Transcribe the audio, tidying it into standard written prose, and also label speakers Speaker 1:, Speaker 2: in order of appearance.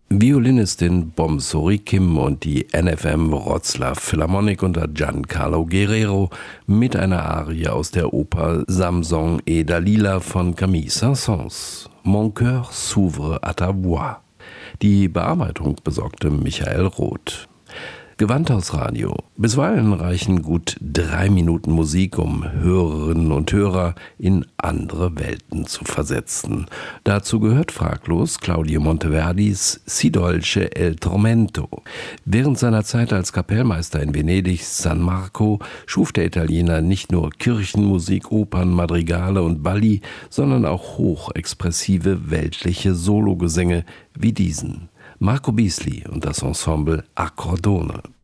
Speaker 1: Violinistin Bomsori Kim und die NFM Wroclaw Philharmonic unter Giancarlo Guerrero mit einer Arie aus der Oper Samson et Dalila von Camille Saint-Saëns. Mon cœur s'ouvre à ta voix. Die Bearbeitung besorgte Michael Roth. Gewandhausradio. Bisweilen reichen gut 3 Minuten Musik, um Hörerinnen und Hörer in andere Welten zu versetzen. Dazu gehört fraglos Claudio Monteverdis Si dolce el tormento. Während seiner Zeit als Kapellmeister in Venedigs San Marco schuf der Italiener nicht nur Kirchenmusik, Opern, Madrigale und Balli, sondern auch hochexpressive weltliche Sologesänge wie diesen. Marco Bisli und das Ensemble Accordone.